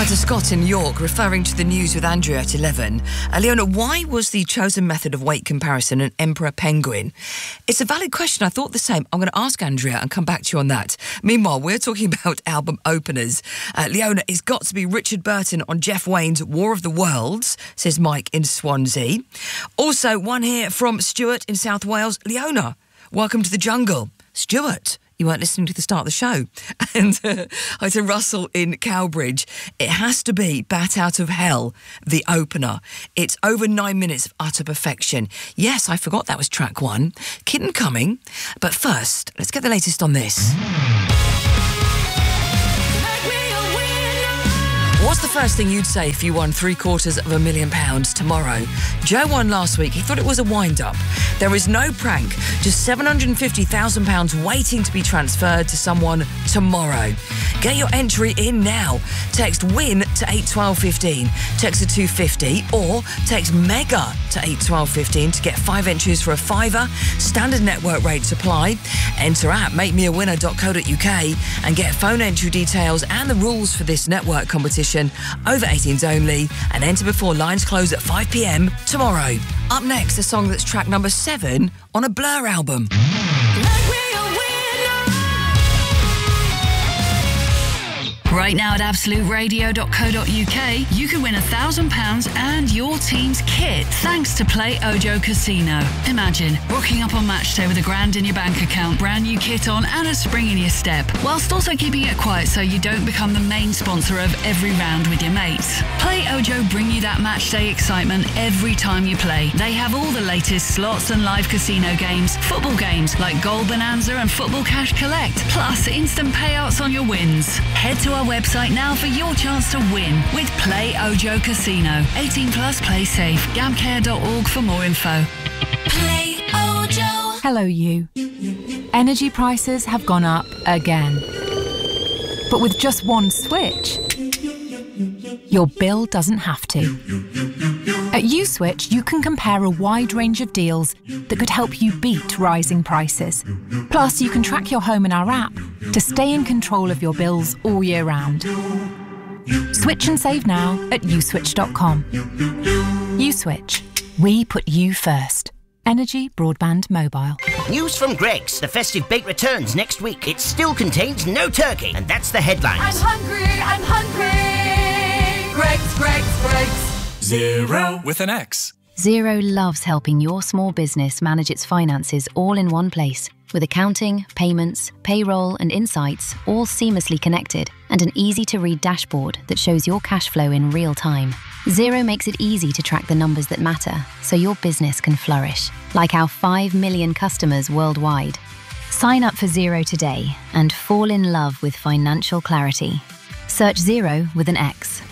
Hi to Scott in York, referring to the news with Andrea at 11. Leona, why was the chosen method of weight comparison an emperor penguin? It's a valid question. I thought the same. I'm going to ask Andrea and come back to you on that. Meanwhile, we're talking about album openers. Leona, it's got to be Richard Burton on Jeff Wayne's War of the Worlds, says Mike in Swansea. Also, one here from Stuart in South Wales. Leona, welcome to the jungle. Stuart, you weren't listening to the start of the show. And hi to Russell in Cowbridge. It has to be Bat Out of Hell, the opener. It's over 9 minutes of utter perfection. Yes, I forgot that was track one. Kitten coming. But first, let's get the latest on this. What's the first thing you'd say if you won £750,000 tomorrow? Joe won last week. He thought it was a wind-up. There is no prank, just £750,000 waiting to be transferred to someone tomorrow. Get your entry in now. Text WIN to 81215. Text to 250 or text MEGA to 81215 to get 5 entries for a £5. Standard network rates apply. Enter at makemewinner.co.uk and get phone entry details and the rules for this network competition. Over 18s only, and enter before lines close at 5 p.m. tomorrow. Up next, a song that's track number 7 on a Blur album. Right now at absoluteradio.co.uk, you can win £1,000 and your team's kit thanks to Play Ojo Casino. Imagine rocking up on match day with £1,000 in your bank account, brand new kit on and a spring in your step, whilst also keeping it quiet so you don't become the main sponsor of every round with your mates. Play Ojo bring you that match day excitement every time you play. They have all the latest slots and live casino games, football games like Goal Bonanza and Football Cash Collect, plus instant payouts on your wins. Head to our website now for your chance to win with Play Ojo Casino. 18 plus, play safe. Gamcare.org for more info. Play Ojo. Hello, you. Energy prices have gone up again. But with just one switch, your bill doesn't have to. At USwitch, you can compare a wide range of deals that could help you beat rising prices. Plus, you can track your home in our app to stay in control of your bills all year round. Switch and save now at uswitch.com. USwitch. We put you first. Energy, broadband, mobile. News from Greggs. The festive bake returns next week. It still contains no turkey, and that's the headline. I'm hungry. Greggs. Xero with an X. Xero loves helping your small business manage its finances all in one place, with accounting, payments, payroll, and insights all seamlessly connected, and an easy-to-read dashboard that shows your cash flow in real time. Xero makes it easy to track the numbers that matter, so your business can flourish, like our 5 million customers worldwide. Sign up for Xero today and fall in love with financial clarity. Search Xero with an X.